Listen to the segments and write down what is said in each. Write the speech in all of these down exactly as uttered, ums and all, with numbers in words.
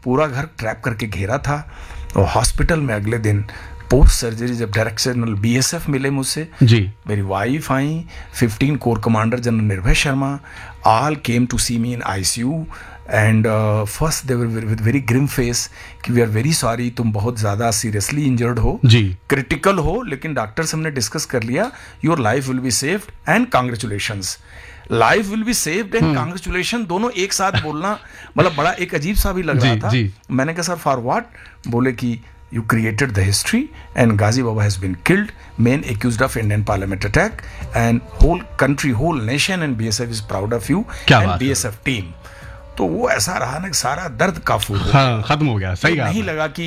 पूरा घर ट्रैप करके घेरा था। और हॉस्पिटल में अगले दिन पोस्ट सर्जरी जब डायरेक्शनल बीएसएफ मिले मुझसे, जी, मेरी वाइफ आई, फिफ्टीन कोर कमांडर जनरल निर्भय Sharma, all came to C me in ICU and first they were with very Grimm face कि वी आर वेरी सॉरी, तुम बहुत ज़्यादा सीरियसली इंजर्ड हो, जी, क्रिटिकल हो, लेकिन डॉक्टर से हमने डिस्कस कर लिया, your life will be saved and congratulations. Life will be saved and congratulation दोनों एक साथ बोलना मतलब बड़ा एक अजीब सा भी लग जी, रहा था। जी. मैंने कहा सर फॉर व्हाट? बोले कि you created the history and Ghazi Baba has been killed, main accused of Indian parliament attack, and whole country, whole nation and B S F is proud of you and B S F team. तो वो ऐसा रहा ना, सारा दर्द काफू हो हाँ, खत्म हो गया। सही तो कहा। नहीं लगा कि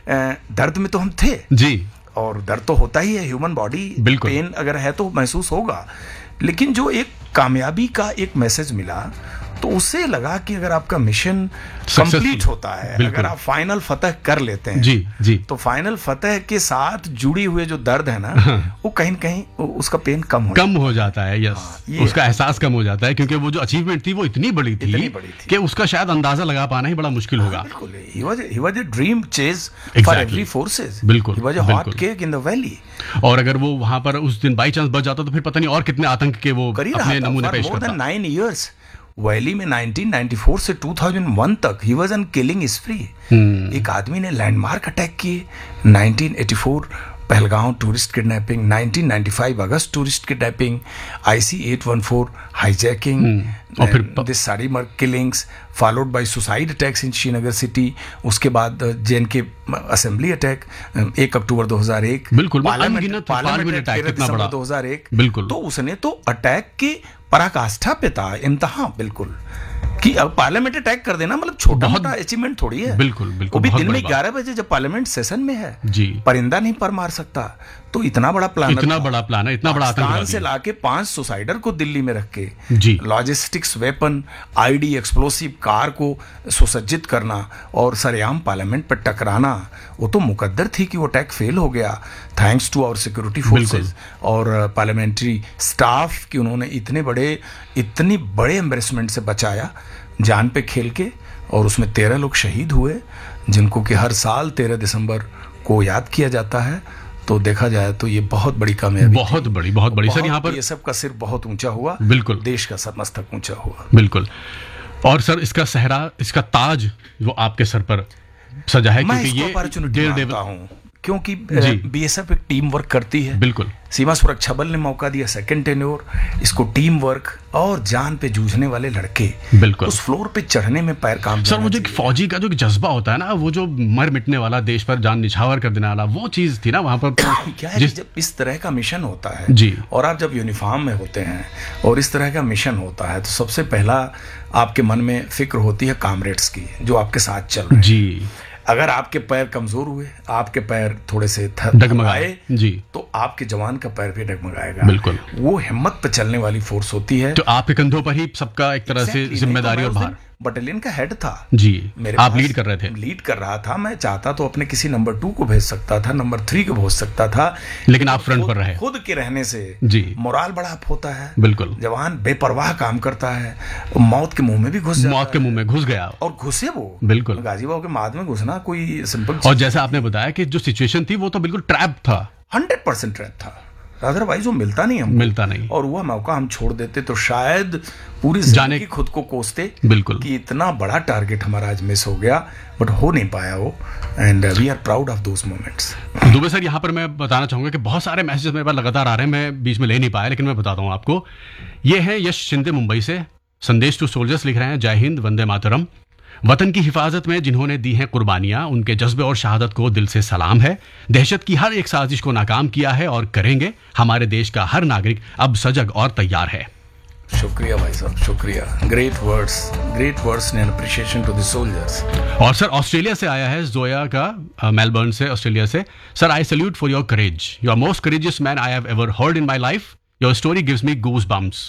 दर्द में तो हम थे जी, और दर्द तो होता ही है, ह्यूमन बॉडी, पेन अगर है तो महसूस होगा, लेकिन जो एक कामयाबी का एक मैसेज मिला तो उससे लगा कि अगर आपका मिशन कंप्लीट होता है, अगर आप फाइनल फतह कर लेते हैं, जी, जी, तो फाइनल फतह के साथ जुड़ी हुए जो दर्द है ना, हाँ, वो कहीं न कहीं उसका पेन कम हो कम हो जाता है। यस, हाँ, उसका एहसास कम हो जाता है, क्योंकि वो जो अचीवमेंट थी वो इतनी बड़ी थी, इतनी बड़ी थी कि उसका शायद अंदाजा लगा पाना ही बड़ा मुश्किल होगा। बिल्कुल, he was he was a dream chase for every forces। बिल्कुल, he was a hot cake in the valley। और अगर वो वहां पर उस दिन बाई चांस बच जाता तो फिर पता नहीं और कितने आतंक के वो अपने नमूने पेश करता। More than nine years valley में नाइनटीन नाइंटी फोर से टू थाउजेंड वन तक ही वाज ऑन किलिंग स्प्री। एक आदमी ने लैंडमार्क अटैक किए, nineteen eighty four Pahalgam tourist kidnapping, nineteen ninety five August tourist kidnapping, IC eight one four hijacking, और फिर this सारीमर्ग killings followed by suicide attacks in Srinagar city, उसके बाद JNK assembly attack एक अक्टूबर दो हज़ार एक, बिल्कुल पार्लियामेंट अटैक कितना बड़ा दो हज़ार एक, बिल्कुल, तो उसने तो अटैक के पराकाष्ठा पे था, इम्तिहान बिल्कुल कि अब पार्लियामेंट अटैक कर देना मतलब छोटा मोटा अचीवमेंट थोड़ी है। बिल्कुल बिल्कुल, वो भी दिन में ग्यारह बजे जब पार्लियामेंट सेशन में है, जी, परिंदा नहीं पर मार सकता, तो इतना बड़ा प्लान, इतना बड़ा प्लान है, इतना बड़ा आतंक से लाके पांच सुसाइडर को दिल्ली में रख के, जी, logistics weapon, ID explosive car को सुसज्जित करना और सरेआम पार्लियामेंट पर टकराना, वो तो मुकद्दर थी कि वो अटैक फेल हो गया, thanks to our security forces और पार्लियामेंट्री स्टाफ कि उन्होंने इतने बड़े इतनी बड़े एम्बेरसमेंट से बचाया, जान पे खेल के। और उसमें तेरह लोग शहीद हुए, जिनको कि हर साल तेरह दिसंबर को याद किया जाता है। तो देखा जाए तो ये बहुत बड़ी कामयाबी, बहुत बड़ी बहुत बड़ी सर, यहाँ पर ये सब का सिर बहुत ऊंचा हुआ, बिल्कुल, देश का सब मस्तक ऊंचा हुआ, बिल्कुल। और सर इसका सहरा, इसका ताज वो आपके सर पर सजा है, क्योंकि ये अपॉर्चुनिटी मानता हूँ, क्योंकि बीएसएफ एक टीम वर्क करती है, बिल्कुल, सीमा सुरक्षा बल ने मौका दिया सेकंड टेन्योर, इसको टीम वर्क और जान पे जूझने वाले लड़के, बिल्कुल, उस फ्लोर पे चढ़ने में पैर काम सर, वो जो फौजी का जो जज्बा होता है ना, वो जो मर मिटने वाला, देश पर जान निछावर कर देने वाला, वो चीज थी ना वहां पर। क्या है जिस... जब इस तरह का मिशन होता है, जी, और आप जब यूनिफॉर्म में होते हैं और इस तरह का मिशन होता है, तो सबसे पहला आपके मन में फिक्र होती है कामरेड्स की, जो आपके साथ चल रहे हैं। जी, अगर आपके पैर कमजोर हुए, आपके पैर थोड़े से डगमगाए, जी, तो आपके जवान का पैर भी डगमगाएगा। बिल्कुल, वो हिम्मत पे चलने वाली फोर्स होती है, तो आपके कंधों पर ही सबका एक तरह से जिम्मेदारी और भार। बटालियन का हेड था, जी, मेरे आप लीड कर रहे थे, लीड कर रहा था। मैं चाहता तो अपने किसी नंबर टू को भेज सकता था, नंबर थ्री को भेज सकता था, लेकिन आप फ्रंट पर रहे। खुद के रहने से जी, मोराल बड़ा अप होता है, बिल्कुल, जवान बेपरवाह काम करता है, मौत के मुंह में भी घुस जाता मौत के मुंह में घुस गया, और घुसे वो, बिल्कुल, गाजी बाबू के माद में घुसना कोई सिंपल। और जैसा आपने बताया कि जो सिचुएशन थी वो तो बिल्कुल ट्रैप था, हंड्रेड परसेंट ट्रैप था, अदरवाइज वो मिलता नहीं हमको, मिलता नहीं, और वह मौका हम छोड़ देते तो शायद पूरी जिंदगी खुद को कोसते, बिल्कुल, कि इतना बड़ा टारगेट हमारा आज मिस हो गया, बट हो नहीं पाया वो, and we are proud of those moments. Dubey sir, यहाँ पर मैं बताना चाहूंगा कि बहुत सारे मैसेजेस मेरे पास लगातार आ रहे हैं, मैं बीच में ले नहीं पाया, लेकिन मैं बताता हूँ आपको। ये है यश शिंदे मुंबई से, संदेश टू सोल्जर्स लिख रहे हैं, जय हिंद, वंदे मातरम। वतन की हिफाजत में जिन्होंने दी हैं कुर्बानियां, उनके जज्बे और शहादत को दिल से सलाम है। दहशत की हर एक साजिश को नाकाम किया है और करेंगे। हमारे देश का हर नागरिक अब सजग और तैयार है। शुक्रिया भाई साहब, शुक्रिया। Great words, great words and appreciation to the soldiers. और सर ऑस्ट्रेलिया से आया है जोया का, मेलबर्न से, ऑस्ट्रेलिया से। Sir, I salute for your courage, you are most courageous man I have ever heard in my life. Your story gives me goose bumps.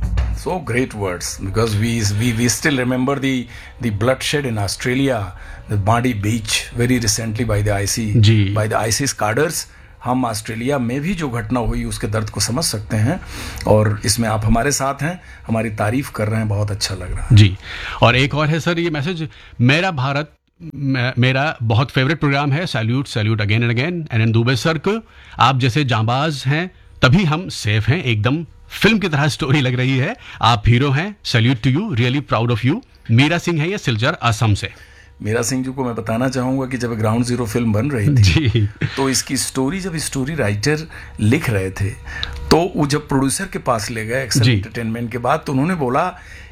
So great words, because we we we still remember the the bloodshed in Australia, the Bondi Beach, very recently by the I C, by the ISIS cadres. हम Australia में भी जो घटना हुई उसके दर्द को समझ सकते हैं, और इसमें आप हमारे साथ हैं, हमारी तारीफ कर रहे हैं, बहुत अच्छा लग रहा है जी। और एक और है सर ये मैसेज, मेरा भारत मे- मेरा बहुत फेवरेट प्रोग्राम है salute salute again and again an N Dubey sir को आप जैसे जांबाज हैं तभी हम सेफ हैं, एकदम फिल्म की तरह स्टोरी लग रही है, आप हीरो हैं, salute to you, really proud of you. Meera Singh है ये सिलचर असम से। मीरा सिंह जी को मैं बताना चाहूंगा कि जब ग्राउंड जीरो फिल्म बन रही थी जी तो इसकी स्टोरी जब स्टोरी राइटर लिख रहे थे तो वो जब प्रोड्यूसर के पास ले गए एक्सेल जी। एंटरटेनमेंट के बाद तो उन्होंने बोला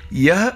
यह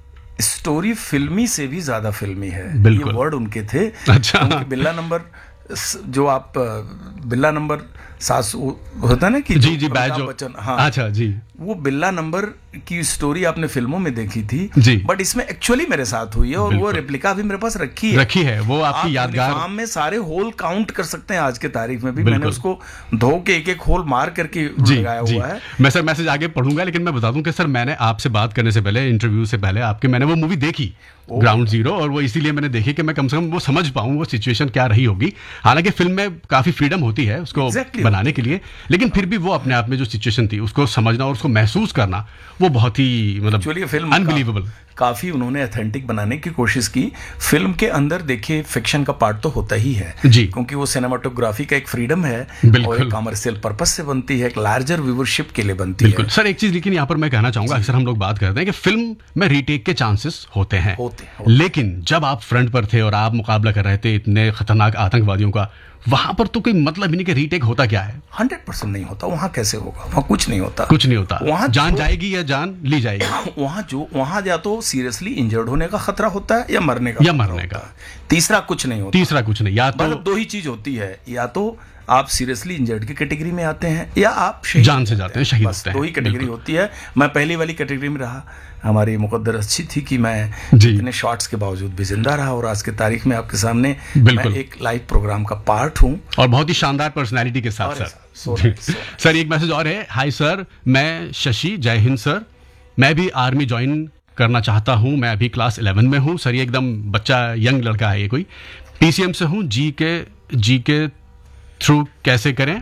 स्टोरी फिल्मी से भी ज्यादा फिल्मी है। ये बिल्कुल। वर्ड उनके थे। अच्छा। क्योंकि बिल्ला नंबर स- जो आप अ, बिल्ला नंबर सात सौ होता है ना कि जी जो जी बैज अमिताभ जो बच्चन, हाँ, अच्छा जी वो बिल्ला नंबर की स्टोरी आपने फिल्मों में देखी थी जी। बट इसमें एक्चुअली मेरे साथ हुई है और वो बिल्कुल। रेप्लिका भी मेरे पास रखी है। रखी है वो आप आपकी यादगार। यूनिफॉर्म में सारे होल काउंट कर सकते हैं आज के तारीख में भी। बिल्कुल। मैंने उसको धो के एक एक होल मार करके जी लगाया जी हुआ है। मैं सर मैसेज आगे पढ़ूंगा लेकिन मैं बता दूं कि सर मैंने आपसे बात करने से पहले इंटरव्यू से पहले आपके मैंने वो मूवी देखी ग्राउंड जीरो और वो इसीलिए मैंने देखी कि मैं कम से कम वो समझ पाऊं वो सिचुएशन क्या रही होगी। हालांकि फिल्म में काफी फ्रीडम होती है उसको Exactly. बनाने के लिए लेकिन फिर भी वो अपने आप में जो सिचुएशन थी उसको समझना और उसको महसूस करना वो बहुत ही मतलब एक्चुअली फिल्म अनबिलीवेबल। काफी उन्होंने ऑथेंटिक बनाने की कोशिश की। फिल्म के अंदर देखिए फिक्शन का पार्ट तो होता ही है जी। क्योंकि वो सिनेमाटोग्राफी का एक फ्रीडम है बिल्कुल। और एक कमर्शियल पर्पस से बनती है, एक लार्जर व्यूवरशिप के लिए बनती बिल्कुल है। सर एक चीज लेकिन यहाँ पर मैं कहना चाहूंगा अक्सर हम लोग बात करते हैं कि फिल्म में रीटेक के चांसेस होते हैं होते, होते। लेकिन जब आप फ्रंट पर थे और आप मुकाबला कर रहे थे इतने खतरनाक आतंकवादियों का वहां पर तो कोई मतलब ही नहीं कि रीटेक होता क्या है। हंड्रेड परसेंट नहीं होता। वहां कैसे होगा? वहां कुछ नहीं होता। कुछ नहीं होता वहां जान जो- जाएगी या जान ली जाएगी। वहां जो वहां या तो सीरियसली इंजर्ड होने का खतरा होता है या मरने का या खतरा मरने होता का। है। तीसरा कुछ नहीं होता। तीसरा कुछ नहीं, या तो मतलब दो ही चीज होती है, या तो आप सीरियसली इंजर्ड की कैटेगरी में आते हैं या आप शहीद जान से जाते हैं, शहीद बस होते हैं। दो ही कैटेगरी बिल्कुल। होती है। मैं पहली वाली कैटेगरी में रहा। हमारी मुकद्दर अच्छी थी कि मैं जी। इतने शॉट्स के बावजूद भी जिंदा रहा और आज की तारीख में आपके सामने बिल्कुल। मैं एक लाइव प्रोग्राम का पार्ट हूँ। और बहुत ही शानदार पर्सनैलिटी के साथ अरे सर। सर, so जी। nice, so nice. सर एक मैसेज और है। हाय सर, मैं शशि, जय हिंद सर, मैं भी आर्मी ज्वाइन करना चाहता हूं, मैं अभी क्लास इलेवन में हूं। सर ये एकदम बच्चा यंग लड़का है ये कोई। पीसीएम से हूं, जी के जी के थ्रू कैसे करें,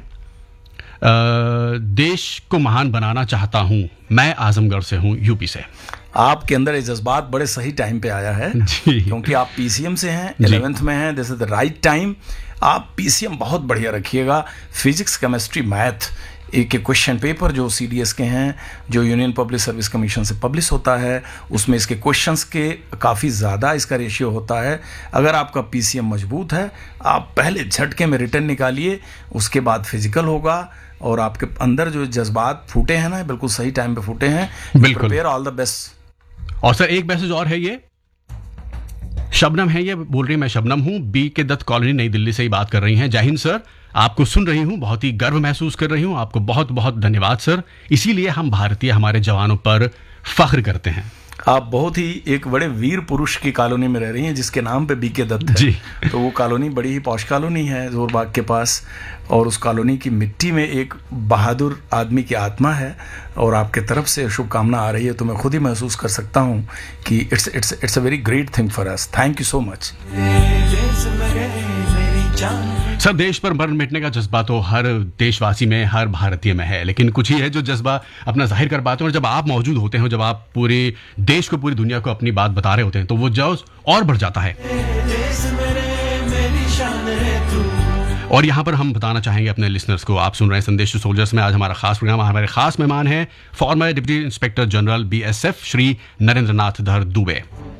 अ, देश को महान बनाना चाहता हूं, मैं आजमगढ़ से हूं यूपी से। आपके अंदर ये जज्बात बड़े सही टाइम पे आया है जी। क्योंकि आप पीसीएम से हैं, जी। इलेवेंथ में हैं, this is the right time. आप पीसीएम बहुत बढ़िया रखिएगा। फिजिक्स, केमिस्ट्री, मैथ एक एक क्वेश्चन पेपर जो सीडीएस के हैं, जो यूनियन पब्लिक सर्विस कमीशन से पब्लिश होता है, उसमें इसके क्वेश्चंस के काफ़ी ज़्यादा इसका रेशियो होता है। अगर आपका पीसीएम मजबूत है, आप पहले झटके में रिटर्न निकालिए, उसके बाद फिजिकल होगा और आपके अंदर जो जज्बात फूटे हैं ना, बिल्कुल सही टाइम पे फूटे हैं। बिल्कुल। Prepare, all the best. और सर एक मैसेज और है, ये शबनम है, ये बोल रही है मैं शबनम हूं, बी के दत्त कॉलोनी नई दिल्ली से ही बात कर रही हैं। जय हिंद सर, आपको सुन रही हूं, बहुत ही गर्व महसूस कर रही हूं, आपको बहुत बहुत धन्यवाद सर। इसीलिए हम भारतीय हमारे जवानों पर फख्र करते हैं। आप बहुत ही एक बड़े वीर पुरुष की कॉलोनी में रह रही हैं जिसके नाम पे बीके दत्त है। जी। तो वो कॉलोनी बड़ी ही पौश कॉलोनी है जोरबाग के पास और उस कॉलोनी की मिट्टी में एक बहादुर आदमी की आत्मा है और आपके तरफ से शुभकामना आ रही है तो मैं खुद ही महसूस कर सकता हूँ कि it's it's it's a very great thing for us. Thank you so much. Sir देश पर मरण मिटने का जज्बा तो हर देशवासी में, हर भारतीय में है, लेकिन कुछ ही है जो जज्बा अपना जाहिर कर पाते हैं। और जब आप मौजूद होते हैं, जब आप पूरे देश को, पूरी दुनिया को अपनी बात बता रहे होते हैं तो वो जोश और बढ़ जाता है। और यहाँ पर हम बताना चाहेंगे अपने लिसनर्स को, आप सुन रहे हैं संदेश टू सोल्जर्स में। आज हमारा खास प्रोग्राम, हमारे खास मेहमान हैं farmer deputy inspector general BSF Shri Narendra नाथ धर दुबे।